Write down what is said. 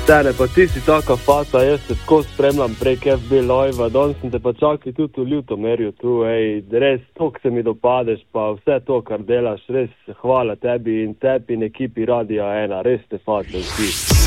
Stane, pa ti si taka fata, jaz te skozi spremljam prek FB Live-a, danes sem te pa čakali tudi v Ljutomerju tu, res toliko se mi dopadeš, pa vse to, kar delaš, res hvala tebi in ekipi Radia 1, res te fata vsi.